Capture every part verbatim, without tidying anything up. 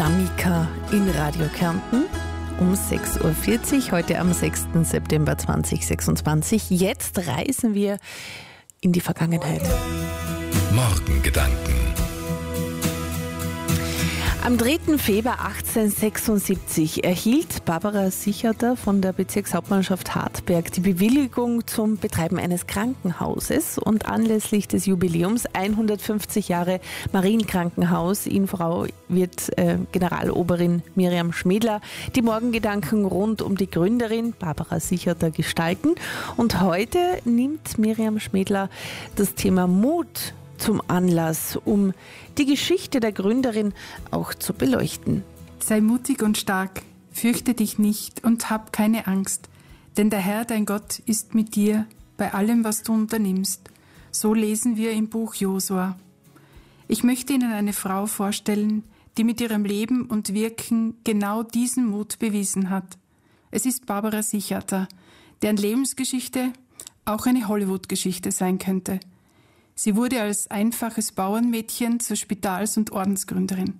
Stammika in Radio Kärnten um sechs Uhr vierzig, heute am sechsten September zweitausendsechsundzwanzig. Jetzt reisen wir in die Vergangenheit. Morgengedanken. Am dritten Februar achtzehnhundertsechsundsiebzig erhielt Barbara Sicherter von der Bezirkshauptmannschaft Hartberg die Bewilligung zum Betreiben eines Krankenhauses, und anlässlich des Jubiläums hundertfünfzig Jahre Marienkrankenhaus in Frau wird äh, Generaloberin Miriam Schmedler die Morgengedanken rund um die Gründerin Barbara Sicherter gestalten. Und heute nimmt Miriam Schmedler das Thema Mut zum Anlass, um die Geschichte der Gründerin auch zu beleuchten. Sei mutig und stark, fürchte dich nicht und hab keine Angst, denn der Herr, dein Gott, ist mit dir bei allem, was du unternimmst. So lesen wir im Buch Josua. Ich möchte Ihnen eine Frau vorstellen, die mit ihrem Leben und Wirken genau diesen Mut bewiesen hat. Es ist Barbara Sicherter, deren Lebensgeschichte auch eine Hollywood-Geschichte sein könnte. Sie wurde als einfaches Bauernmädchen zur Spitals- und Ordensgründerin.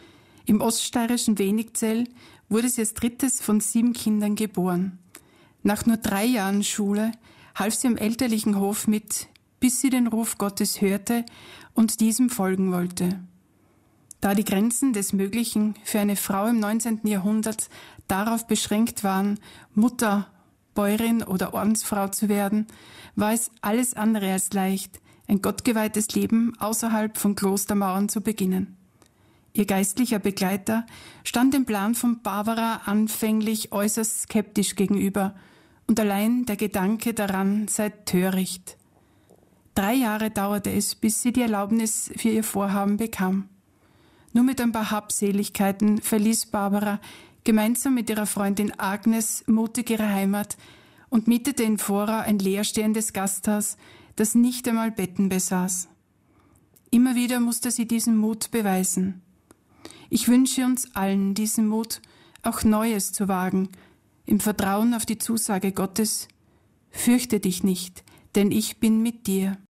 Im oststeirischen Wenigzell wurde sie als drittes von sieben Kindern geboren. Nach nur drei Jahren Schule half sie am elterlichen Hof mit, bis sie den Ruf Gottes hörte und diesem folgen wollte. Da die Grenzen des Möglichen für eine Frau im neunzehnten Jahrhundert darauf beschränkt waren, Mutter, Bäuerin oder Ordensfrau zu werden, war es alles andere als leicht, ein gottgeweihtes Leben außerhalb von Klostermauern zu beginnen. Ihr geistlicher Begleiter stand dem Plan von Barbara anfänglich äußerst skeptisch gegenüber, und allein der Gedanke daran sei töricht. Drei Jahre dauerte es, bis sie die Erlaubnis für ihr Vorhaben bekam. Nur mit ein paar Habseligkeiten verließ Barbara gemeinsam mit ihrer Freundin Agnes mutig ihre Heimat und mietete in Vorau ein leerstehendes Gasthaus, das nicht einmal Betten besaß. Immer wieder musste sie diesen Mut beweisen. Ich wünsche uns allen diesen Mut, auch Neues zu wagen, im Vertrauen auf die Zusage Gottes: Fürchte dich nicht, denn ich bin mit dir.